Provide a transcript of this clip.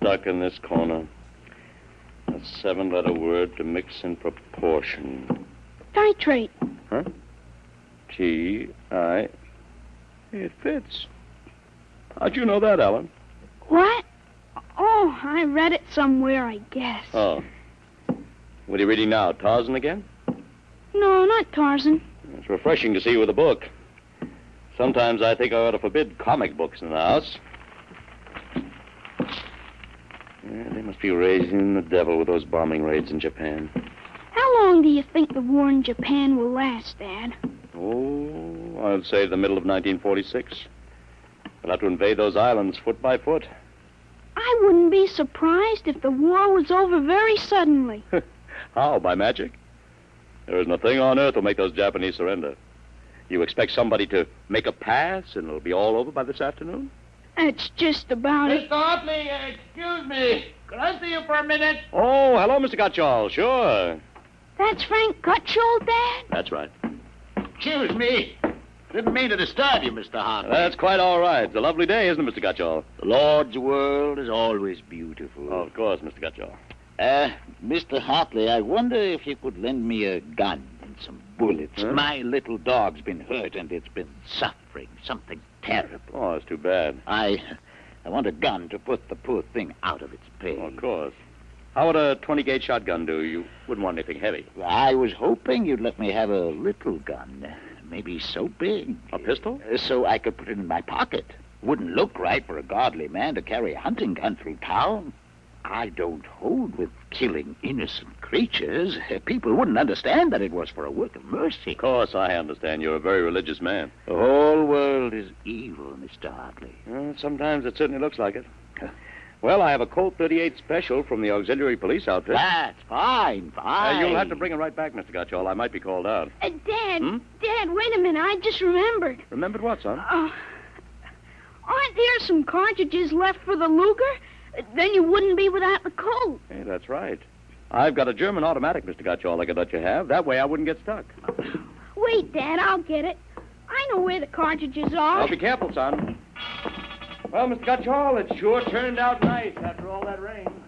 stuck in this corner. A 7-letter word to mix in proportion. Titrate. Huh? T-I... It fits. How'd you know that, Ellen? What? Oh, I read it somewhere, I guess. Oh. What are you reading now, Tarzan again? No, not Tarzan. It's refreshing to see you with a book. Sometimes I think I ought to forbid comic books in the house. Yeah, they must be raising the devil with those bombing raids in Japan. How long do you think the war in Japan will last, Dad? Oh, I'd say the middle of 1946. They'll have to invade those islands foot by foot. I wouldn't be surprised if the war was over very suddenly. How, by magic? There isn't a thing on earth will make those Japanese surrender. You expect somebody to make a pass and it'll be all over by this afternoon? That's just about it. Mr. Hartley, excuse me. Could I see you for a minute? Oh, hello, Mr. Gutchall. Sure. That's Frank Gutchall, Dad? That's right. Excuse me. Didn't mean to disturb you, Mr. Hartley. That's quite all right. It's a lovely day, isn't it, Mr. Gutchall? The Lord's world is always beautiful. Oh, of course, Mr. Gutchall. Mr. Hartley, I wonder if you could lend me a gun and some bullets. Huh? My little dog's been hurt and it's been suffering something terrible. Oh, it's too bad. I want a gun to put the poor thing out of its pain. Oh, of course. How would a 20-gauge shotgun do? You wouldn't want anything heavy. I was hoping you'd let me have a little gun. Maybe so big. A pistol? So I could put it in my pocket. Wouldn't look right for a godly man to carry a hunting gun through town. I don't hold with killing innocent creatures. People wouldn't understand that it was for a work of mercy. Of course, I understand. You're a very religious man. The whole world is evil, Mr. Hartley. Well, sometimes it certainly looks like it. Well, I have a Colt 38 special from the auxiliary police outfit. That's fine. You'll have to bring it right back, Mr. Gutchall. I might be called out. Dad, Hmm? Dad, wait a minute. I just remembered. Remembered what, son? Aren't there some cartridges left for the Luger? Then you wouldn't be without the Colt. Hey, that's right. I've got a German automatic, Mr. Gutchall, I could let you have. That way I wouldn't get stuck. Wait, Dad, I'll get it. I know where the cartridges are. Well, be careful, son. Well, Mr. Gutchall, it sure turned out nice after all that rain.